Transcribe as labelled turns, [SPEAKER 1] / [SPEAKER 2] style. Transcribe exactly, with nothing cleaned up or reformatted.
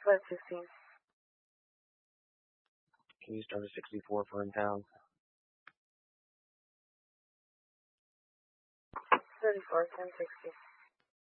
[SPEAKER 1] Flight fifteen.
[SPEAKER 2] Can you start a sixty-four for in town?
[SPEAKER 1] thirty-four, ten sixty.